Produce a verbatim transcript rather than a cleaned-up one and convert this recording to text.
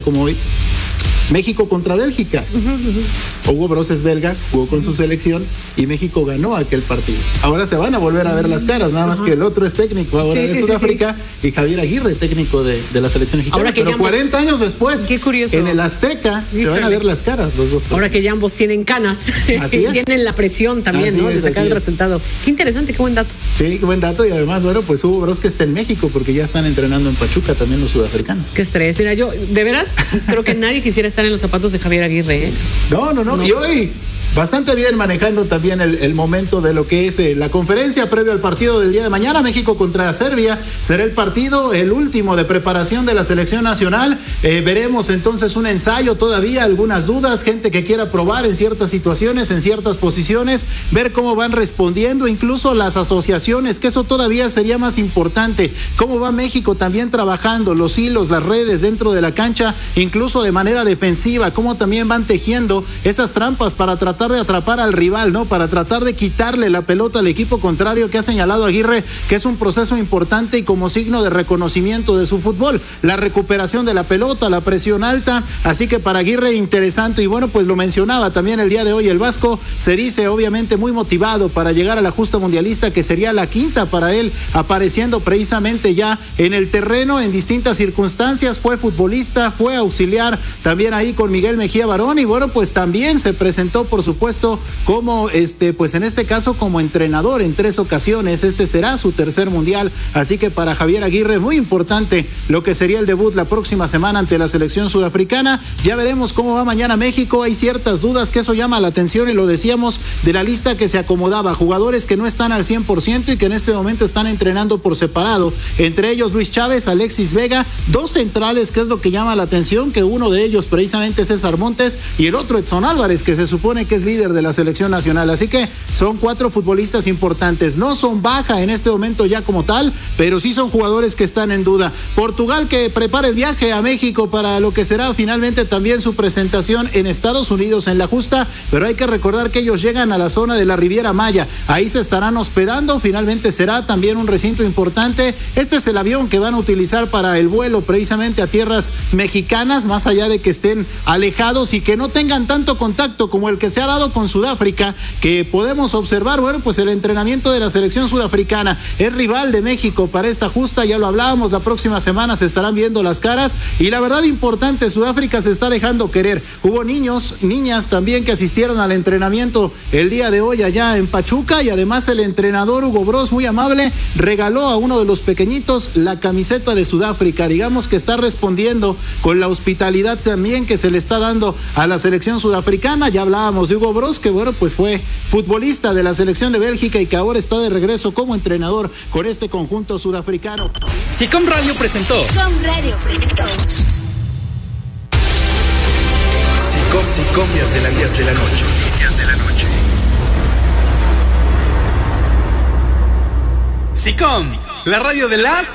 como hoy, México contra Bélgica. Uh-huh, uh-huh. Hugo Broz es belga, jugó con su selección y México ganó aquel partido. Ahora se van a volver a ver las caras, nada más uh-huh. que el otro es técnico ahora sí, de sí, Sudáfrica sí, sí. y Javier Aguirre, técnico de, de la selección mexicana. Ahora que pero ambos, cuarenta años después, qué curioso. En el Azteca Híjole. se van a ver las caras los dos. Ahora que ya ambos tienen canas, tienen la presión también, así ¿no? Es, de sacar el es. resultado. Qué interesante, qué buen dato. Sí, qué buen dato y además, bueno, pues Hugo Broz que está en México porque ya están entrenando en Pachuca también los sudafricanos. Qué estrés. Mira, yo de veras creo que nadie quisiera estar en los zapatos de Javier Aguirre, ¿eh? No, no, no, no. Y hoy bastante bien manejando también el, el momento de lo que es eh, la conferencia previo al partido del día de mañana, México contra Serbia. Será el partido, el último de preparación de la selección nacional. Eh, veremos entonces un ensayo todavía, algunas dudas, gente que quiera probar en ciertas situaciones, en ciertas posiciones, ver cómo van respondiendo, incluso las asociaciones, que eso todavía sería más importante. Cómo va México también trabajando los hilos, las redes dentro de la cancha, incluso de manera defensiva, cómo también van tejiendo esas trampas para tratar de atrapar al rival, ¿no? Para tratar de quitarle la pelota al equipo contrario, que ha señalado Aguirre que es un proceso importante y como signo de reconocimiento de su fútbol, la recuperación de la pelota, la presión alta, así que para Aguirre interesante y bueno, pues lo mencionaba también el día de hoy el Vasco, se dice obviamente muy motivado para llegar a la justa mundialista, que sería la quinta para él, apareciendo precisamente ya en el terreno en distintas circunstancias, fue futbolista, fue auxiliar también ahí con Miguel Mejía Barón y bueno, pues también se presentó por su supuesto como este pues en este caso como entrenador en tres ocasiones. Este será su tercer mundial, así que para Javier Aguirre muy importante lo que sería el debut la próxima semana ante la selección sudafricana. Ya veremos cómo va mañana México, hay ciertas dudas que eso llama la atención y lo decíamos de la lista que se acomodaba, jugadores que no están al cien por ciento y que en este momento están entrenando por separado, entre ellos Luis Chávez, Alexis Vega, dos centrales que es lo que llama la atención, que uno de ellos precisamente es César Montes y el otro Edson Álvarez, que se supone que es líder de la selección nacional, así que son cuatro futbolistas importantes, no son baja en este momento ya como tal, pero sí son jugadores que están en duda. Portugal que prepara el viaje a México para lo que será finalmente también su presentación en Estados Unidos en la justa, pero hay que recordar que ellos llegan a la zona de la Riviera Maya, ahí se estarán hospedando, finalmente será también un recinto importante. Este es el avión que van a utilizar para el vuelo precisamente a tierras mexicanas, más allá de que estén alejados y que no tengan tanto contacto como el que se ha dado con Sudáfrica, que podemos observar, bueno, pues el entrenamiento de la selección sudafricana es rival de México para esta justa, ya lo hablábamos, la próxima semana se estarán viendo las caras y la verdad importante, Sudáfrica se está dejando querer. Hubo niños, niñas también que asistieron al entrenamiento el día de hoy allá en Pachuca y además el entrenador Hugo Broz, muy amable, regaló a uno de los pequeñitos la camiseta de Sudáfrica, digamos que está respondiendo con la hospitalidad también que se le está dando a la selección sudafricana. Ya hablábamos de Hugo Broz, que bueno, pues fue futbolista de la selección de Bélgica y que ahora está de regreso como entrenador con este conjunto sudafricano. SICOM Radio presentó. SICOM Radio presentó. SICOM, SICOM días de la, días de la noche. Días de la noche. SICOM, la radio de las